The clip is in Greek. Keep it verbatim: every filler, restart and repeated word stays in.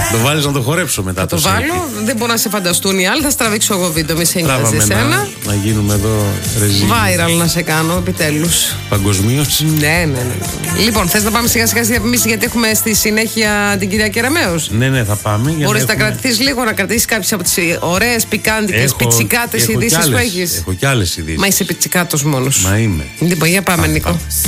Το βάλεις να το χορέψω μετά. Θα το, το βάλω, δεν μπορώ να σε φανταστούν οι άλλοι. Θα στραβήξω εγώ βίντεο, μη σε νοιάζει εσένα. Να γίνουμε εδώ ρεζί. Viral να σε κάνω, επιτέλους. Παγκοσμίως. Ναι, ναι, ναι. Λοιπόν, θες να πάμε σιγά σιγά στη διαφημίση, γιατί έχουμε στη συνέχεια την κυρία Κεραμέως. Ναι, ναι, θα πάμε. Μπορείς να, έχουμε... να κρατηθείς λίγο, να κρατήσεις κάποιες από τις ωραίες πικάντικες πιτσικάτες ειδήσεις που έχεις. Έχω κι άλλες ειδήσεις. Μα είσαι πιτσικάτος μόνος. Μα είμαι. Λοιπόν, για πάμε, Νίκο.